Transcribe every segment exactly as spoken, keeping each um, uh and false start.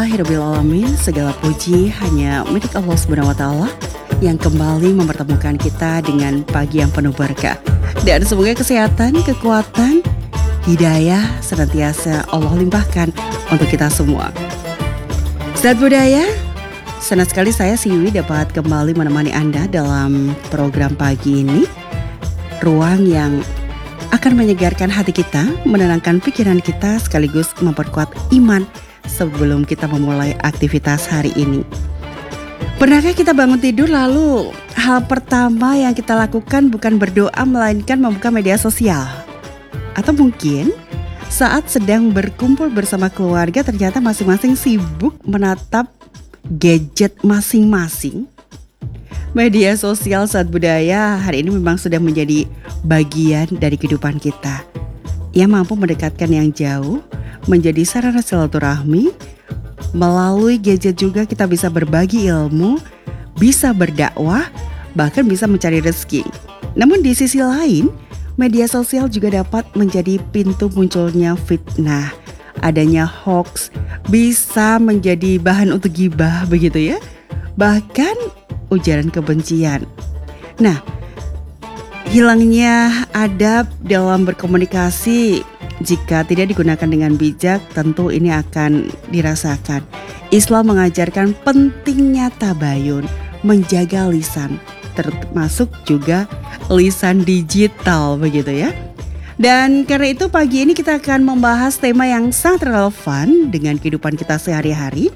Alhamdulillahirabbil alamin, segala puji hanya milik Allah Subhanahu wa taala yang kembali mempertemukan kita dengan pagi yang penuh berkah. Dan semoga kesehatan, kekuatan, hidayah senantiasa Allah limpahkan untuk kita semua. Sahabat budaya, senang sekali saya Siwi dapat kembali menemani Anda dalam program pagi ini. Ruang yang akan menyegarkan hati kita, menenangkan pikiran kita sekaligus memperkuat iman sebelum kita memulai aktivitas hari ini. Pernahkah kita bangun tidur lalu hal pertama yang kita lakukan bukan berdoa melainkan membuka media sosial? Atau mungkin saat sedang berkumpul bersama keluarga ternyata masing-masing sibuk menatap gadget masing-masing? Media sosial saat budaya hari ini memang sudah menjadi bagian dari kehidupan kita. Ia mampu mendekatkan yang jauh, menjadi sarana silaturahmi. Melalui gadget juga kita bisa berbagi ilmu, bisa berdakwah, bahkan bisa mencari rezeki. Namun di sisi lain, media sosial juga dapat menjadi pintu munculnya fitnah. Adanya hoax bisa menjadi bahan untuk gibah begitu ya. Bahkan ujaran kebencian. Nah, hilangnya adab dalam berkomunikasi jika tidak digunakan dengan bijak, tentu ini akan dirasakan. Islam mengajarkan pentingnya tabayun, menjaga lisan, termasuk juga lisan digital begitu ya. Dan karena itu pagi ini kita akan membahas tema yang sangat relevan dengan kehidupan kita sehari-hari.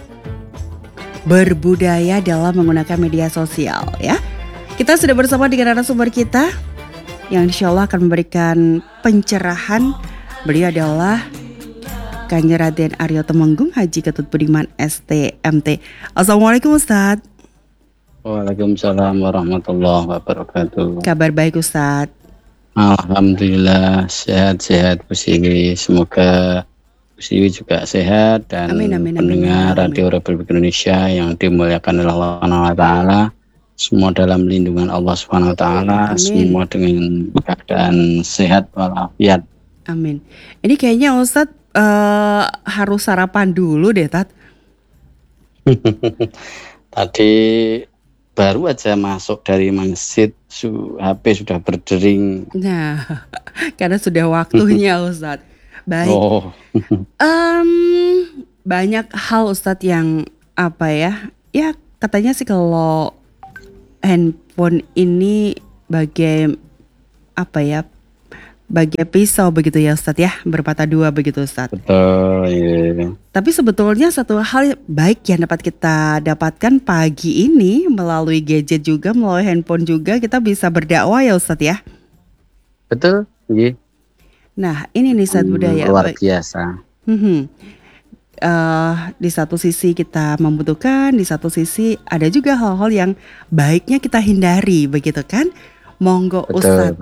Berbudaya dalam menggunakan media sosial ya. Kita sudah bersama dengan narasumber kita yang insya Allah akan memberikan pencerahan. Beliau adalah Kanjeng Raden Aryo Temenggung Haji Ketut Budiman S T M T. Assalamualaikum Ustaz. Waalaikumsalam warahmatullahi wabarakatuh. Kabar baik Ustaz? Alhamdulillah sehat-sehat Bu Siwi. Semoga Bu Siwi juga sehat dan amin, amin, pendengar amin, amin. Radio Republik Indonesia yang dimuliakan oleh Allah Subhanahu wa taala. Semua dalam lindungan Allah Subhanahu wa taala, semua dengan keadaan sehat walafiat. Amin. Ini kayaknya Ustadz uh, harus sarapan dulu deh Tat. Tadi baru aja masuk dari masjid, su, H P sudah berdering. Nah, karena sudah waktunya Ustadz. Baik. Oh. um, banyak hal Ustadz yang apa ya? Ya katanya sih kalau handphone ini bagai apa ya? Bagai pisau begitu ya Ustadz ya, bermata dua begitu Ustadz. Betul, iya. Tapi sebetulnya satu hal baik yang dapat kita dapatkan pagi ini melalui gadget juga, melalui handphone juga kita bisa berdakwah ya Ustadz ya. Betul, iya. Nah ini nih Ustadz hmm, budaya luar biasa. Hmm, uh, di satu sisi kita membutuhkan, di satu sisi ada juga hal-hal yang baiknya kita hindari begitu kan. Monggo Ustadz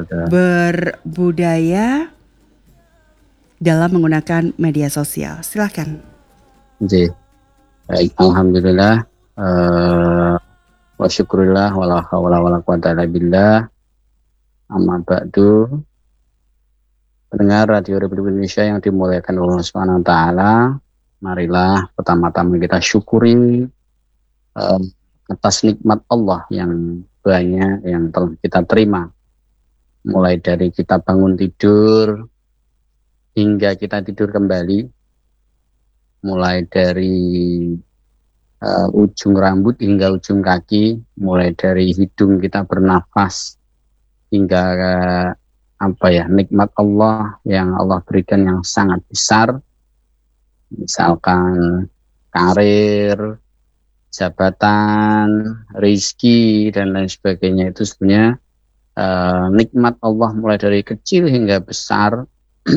berbudaya dalam menggunakan media sosial. Silakan. Oke. Baik, alhamdulillah. Uh, wa syukurillah wala haula wala quwata illa billah. Amma ba'du. Pendengar Radio Republik Indonesia yang dimuliakan Allah Subhanahu wa taala, marilah pertama-tama kita syukuri uh, atas nikmat Allah yang banyak yang telah kita terima, mulai dari kita bangun tidur hingga kita tidur kembali, mulai dari uh, ujung rambut hingga ujung kaki, mulai dari hidung kita bernafas hingga uh, apa ya nikmat Allah yang Allah berikan yang sangat besar, misalkan karir, jabatan, rezeki dan lain sebagainya. Itu sebenarnya uh, nikmat Allah mulai dari kecil hingga besar.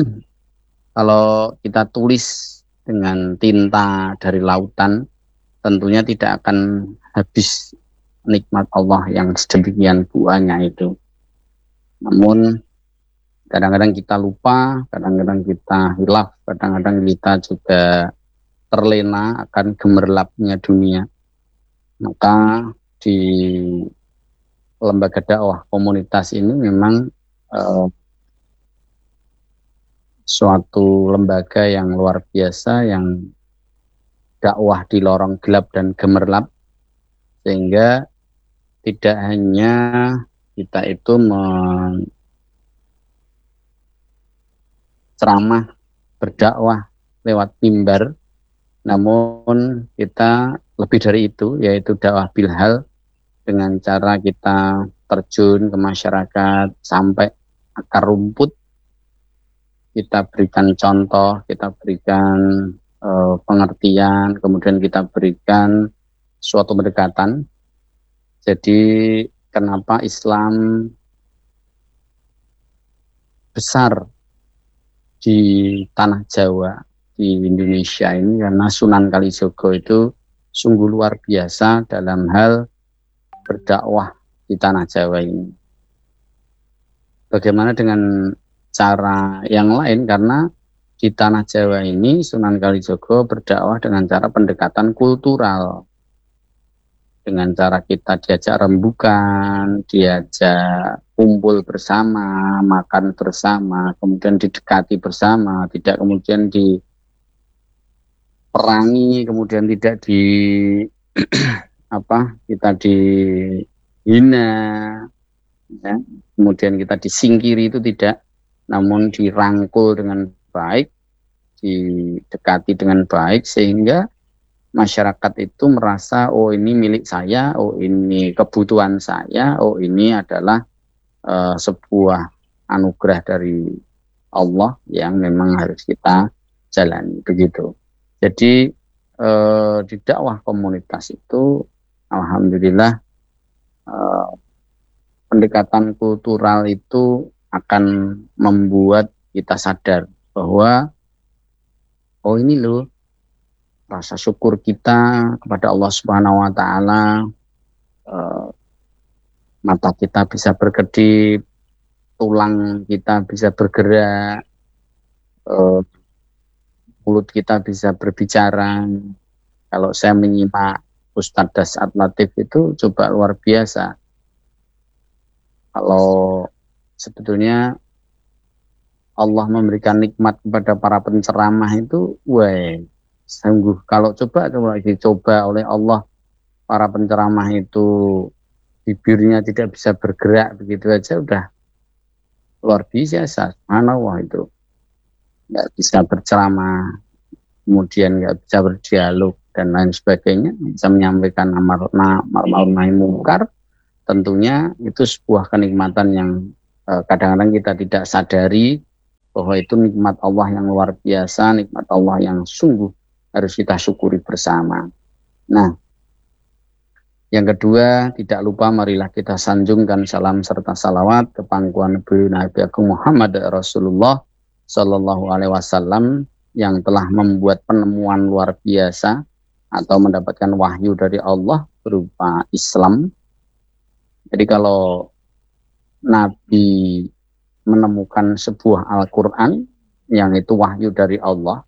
Kalau kita tulis dengan tinta dari lautan, tentunya tidak akan habis nikmat Allah yang sedemikian buahnya itu. Namun kadang-kadang kita lupa, kadang-kadang kita hilaf, kadang-kadang kita juga terlena akan gemerlapnya dunia. Maka di lembaga dakwah komunitas ini memang uh, suatu lembaga yang luar biasa yang dakwah di lorong gelap dan gemerlap, sehingga tidak hanya kita itu menceramah berdakwah lewat mimbar, namun kita lebih dari itu, yaitu dakwah bilhal, dengan cara kita terjun ke masyarakat sampai akar rumput, kita berikan contoh, kita berikan uh, pengertian, kemudian kita berikan suatu pendekatan. Jadi kenapa Islam besar di tanah Jawa, di Indonesia ini, karena Sunan Kalijogo itu sungguh luar biasa dalam hal berdakwah di tanah Jawa ini. Bagaimana dengan cara yang lain, karena di tanah Jawa ini Sunan Kalijogo berdakwah dengan cara pendekatan kultural, dengan cara kita diajak rembukan, diajak kumpul bersama, makan bersama, kemudian didekati bersama, tidak kemudian diperangi, kemudian tidak di apa kita dihina, ya, kemudian kita disingkiri, itu tidak, namun dirangkul dengan baik, didekati dengan baik, sehingga masyarakat itu merasa, oh ini milik saya, oh ini kebutuhan saya, oh ini adalah uh, sebuah anugerah dari Allah yang memang harus kita jalani, begitu. Jadi uh, di dakwah komunitas itu alhamdulillah uh, pendekatan kultural itu akan membuat kita sadar bahwa oh ini loh rasa syukur kita kepada Allah Subhanahu wa taala, uh, mata kita bisa berkedip, tulang kita bisa bergerak, uh, mulut kita bisa berbicara. Kalau saya menyimak Ustadz Dasat Latif itu coba luar biasa. Kalau sebetulnya Allah memberikan nikmat kepada para penceramah itu, wah, sungguh kalau coba coba dicoba oleh Allah, para penceramah itu bibirnya tidak bisa bergerak begitu aja udah luar biasa, subhanallah, itu nggak bisa berceramah, kemudian nggak bisa berdialog dan lain sebagainya, bisa menyampaikan amar ma'ruf nahi munkar. Tentunya itu sebuah kenikmatan yang eh, kadang-kadang kita tidak sadari bahwa itu nikmat Allah yang luar biasa, nikmat Allah yang sungguh harus kita syukuri bersama. Nah, yang kedua, tidak lupa marilah kita sanjungkan salam serta salawat ke pangkuan Nabi Nabi Agung Muhammad Rasulullah Sallallahu Alaihi Wasallam yang telah membuat penemuan luar biasa atau mendapatkan wahyu dari Allah berupa Islam. Jadi kalau Nabi menemukan sebuah Al-Quran yang itu wahyu dari Allah,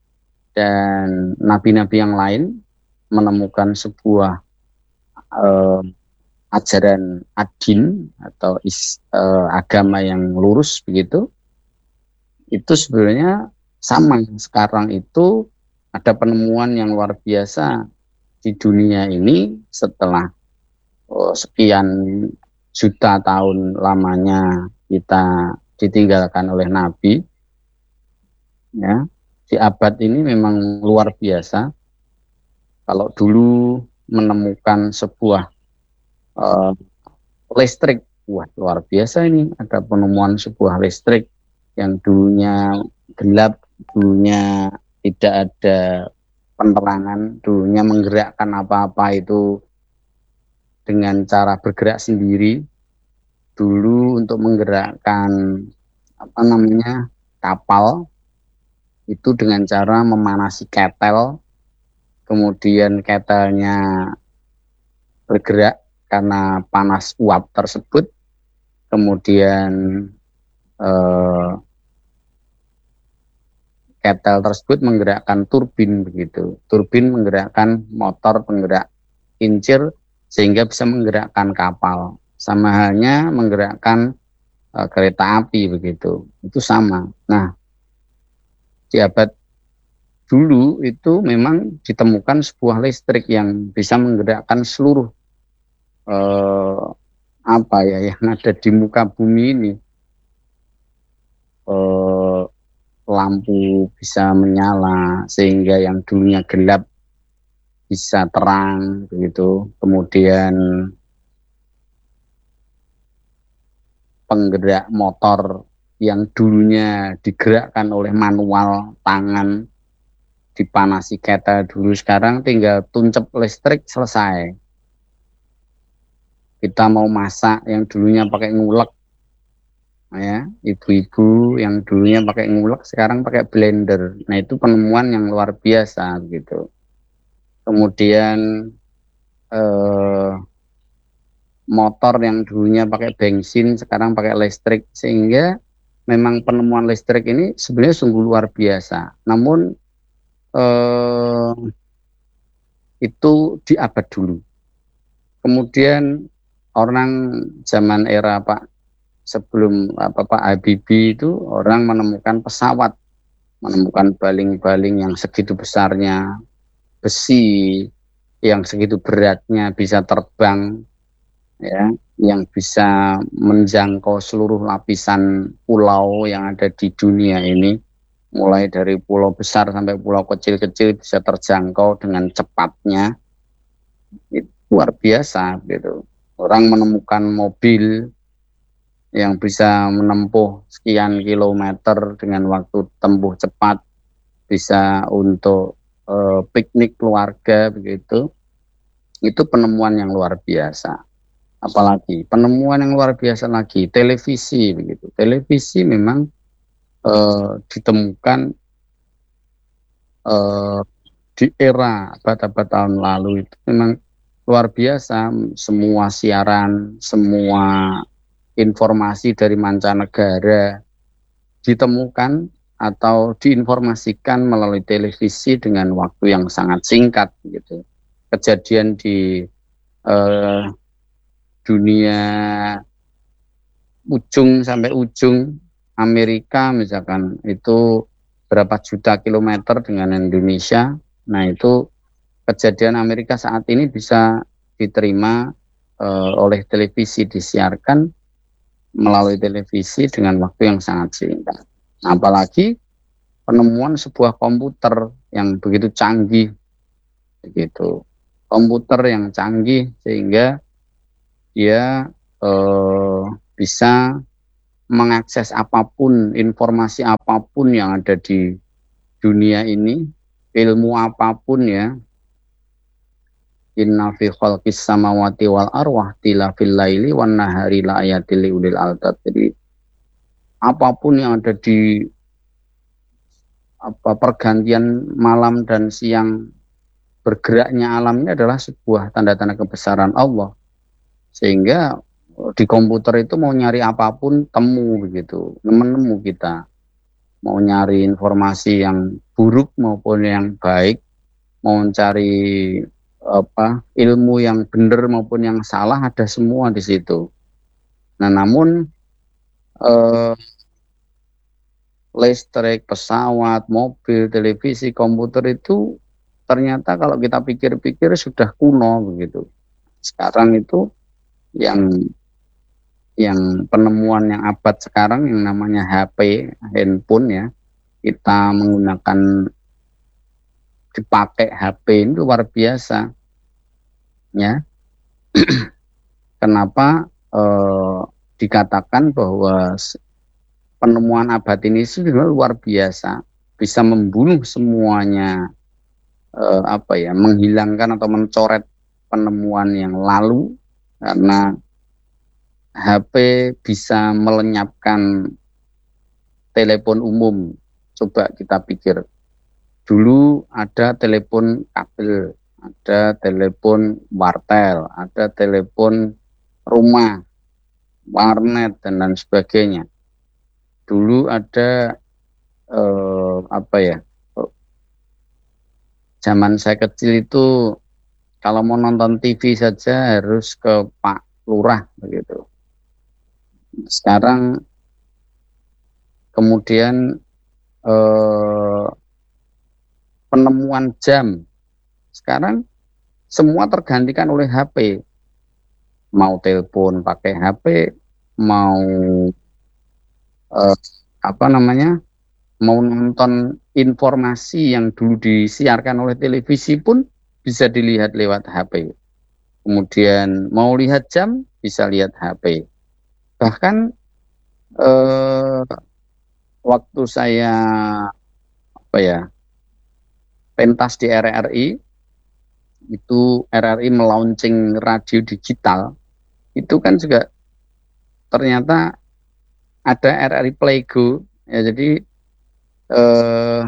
dan nabi-nabi yang lain menemukan sebuah uh, ajaran ad-din atau is, uh, agama yang lurus begitu, itu sebenarnya sama. Sekarang itu ada penemuan yang luar biasa di dunia ini setelah oh, sekian juta tahun lamanya kita ditinggalkan oleh Nabi, ya. Di abad ini memang luar biasa. Kalau dulu menemukan sebuah uh, listrik, wah luar biasa ini, ada penemuan sebuah listrik yang dulunya gelap, dulunya tidak ada penerangan, dulunya menggerakkan apa-apa itu dengan cara bergerak sendiri. Dulu untuk menggerakkan apa namanya kapal itu dengan cara memanasi ketel, kemudian ketelnya bergerak karena panas uap tersebut, kemudian eh, ketel tersebut menggerakkan turbin begitu, turbin menggerakkan motor penggerak kincir sehingga bisa menggerakkan kapal, sama halnya menggerakkan eh, kereta api begitu, itu sama. Nah, di abad dulu itu memang ditemukan sebuah listrik yang bisa menggerakkan seluruh eh, apa ya yang ada di muka bumi ini. Eh, lampu bisa menyala sehingga yang dulunya gelap bisa terang begitu. Kemudian penggerak motor yang dulunya digerakkan oleh manual tangan dipanasi ketel dulu, sekarang tinggal tuncep listrik selesai. Kita mau masak yang dulunya pakai ngulek, ya ibu-ibu yang dulunya pakai ngulek sekarang pakai blender. Nah itu penemuan yang luar biasa gitu. Kemudian eh, motor yang dulunya pakai bensin sekarang pakai listrik, sehingga memang penemuan listrik ini sebenarnya sungguh luar biasa. Namun eh, itu di abad dulu. Kemudian orang zaman era Pak sebelum apa Pak Habibie itu orang menemukan pesawat, menemukan baling-baling yang segitu besarnya, besi yang segitu beratnya bisa terbang, ya, yang bisa menjangkau seluruh lapisan pulau yang ada di dunia ini, mulai dari pulau besar sampai pulau kecil-kecil bisa terjangkau dengan cepatnya. Itu luar biasa gitu. Orang menemukan mobil yang bisa menempuh sekian kilometer dengan waktu tempuh cepat, bisa untuk eh, piknik keluarga begitu. Itu penemuan yang luar biasa. Apalagi penemuan yang luar biasa lagi televisi begitu. Televisi memang eh, ditemukan eh, di era abad-abad tahun lalu itu memang luar biasa. Semua siaran, semua informasi dari mancanegara ditemukan atau diinformasikan melalui televisi dengan waktu yang sangat singkat gitu. Kejadian di eh, dunia ujung sampai ujung Amerika misalkan itu berapa juta kilometer dengan Indonesia. Nah itu kejadian Amerika saat ini bisa diterima eh, oleh televisi, disiarkan melalui televisi dengan waktu yang sangat singkat. Nah, apalagi penemuan sebuah komputer yang begitu canggih, begitu komputer yang canggih sehingga dia eh, bisa mengakses apapun, informasi apapun yang ada di dunia ini, ilmu apapun ya. Inna fi khalqis samawati wal arwah tilafil laili wan nahari la ayatil liulil albab. Jadi apapun yang ada di apa pergantian malam dan siang, bergeraknya alam ini adalah sebuah tanda-tanda kebesaran Allah. Sehingga di komputer itu mau nyari apapun temu begitu, menemu kita. Mau nyari informasi yang buruk maupun yang baik, mau cari apa ilmu yang benar maupun yang salah, ada semua di situ. Nah, namun eh, listrik, pesawat, mobil, televisi, komputer itu ternyata kalau kita pikir-pikir sudah kuno begitu. Sekarang itu yang yang penemuan yang abad sekarang yang namanya H P, handphone ya, kita menggunakan dipakai H P itu luar biasa ya. Kenapa eh, dikatakan bahwa penemuan abad ini sudah luar biasa, bisa membunuh semuanya, eh, apa ya, menghilangkan atau mencoret penemuan yang lalu, karena H P bisa melenyapkan telepon umum. Coba kita pikir, dulu ada telepon kabel, ada telepon wartel, ada telepon rumah, warnet dan lain sebagainya. Dulu ada eh, apa ya? Zaman saya kecil itu kalau mau nonton T V saja harus ke Pak Lurah begitu. Sekarang kemudian eh, penemuan jam. Sekarang semua tergantikan oleh H P. Mau telepon pakai H P, mau eh, apa namanya, mau nonton informasi yang dulu disiarkan oleh televisi pun bisa dilihat lewat H P. Kemudian mau lihat jam bisa lihat H P. Bahkan eh, waktu saya apa ya pentas di R R I, itu R R I melaunching radio digital, itu kan juga ternyata ada R R I Playgo ya, jadi eh,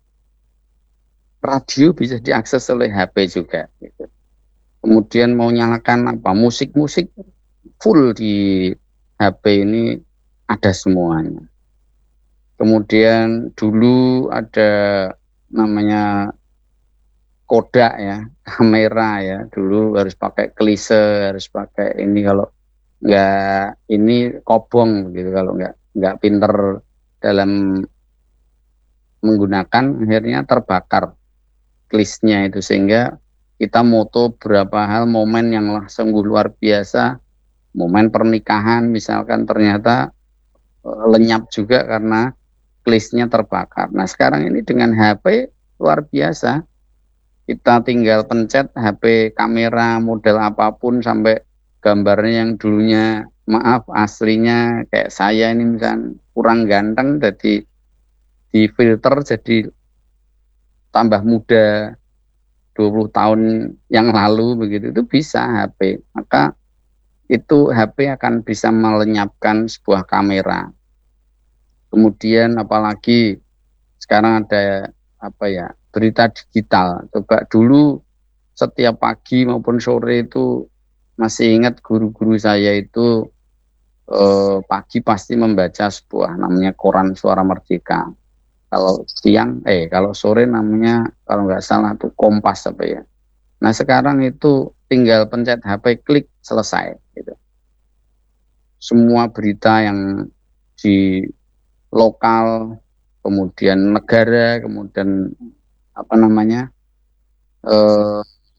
radio bisa diakses oleh H P juga gitu. Kemudian mau nyalakan apa musik-musik full di H P ini ada semuanya. Kemudian dulu ada namanya Kodak ya, kamera ya, dulu harus pakai klise, harus pakai ini, kalau nggak ini kobong gitu, kalau nggak nggak pinter dalam menggunakan akhirnya terbakar klisnya itu, sehingga kita moto berapa hal momen yang lah sungguh luar biasa, momen pernikahan misalkan ternyata eh, lenyap juga karena klisnya terbakar. Nah sekarang ini dengan H P luar biasa, kita tinggal pencet H P kamera model apapun, sampai gambarnya yang dulunya maaf aslinya kayak saya ini misalkan kurang ganteng, jadi di filter jadi tambah muda dua puluh tahun yang lalu begitu, itu bisa H P. Maka itu H P akan bisa melenyapkan sebuah kamera. Kemudian apalagi sekarang ada apa ya, berita digital. Coba dulu setiap pagi maupun sore itu, masih ingat guru-guru saya itu eh, pagi pasti membaca sebuah namanya Koran Suara Merdeka. Kalau siang, eh kalau sore namanya kalau nggak salah tuh Kompas apa ya. Nah sekarang itu tinggal pencet H P, klik, selesai. Gitu. Semua berita yang di lokal, kemudian negara, kemudian apa namanya eh,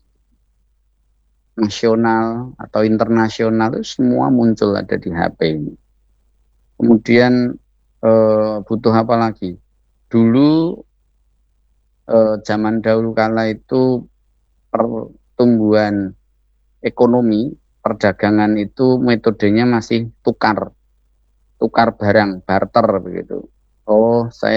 nasional atau internasional, itu semua muncul ada di H P ini. Kemudian eh, butuh apa lagi? Dulu eh, zaman dahulu kala itu pertumbuhan ekonomi, perdagangan itu metodenya masih tukar, tukar barang, barter begitu. Oh, saya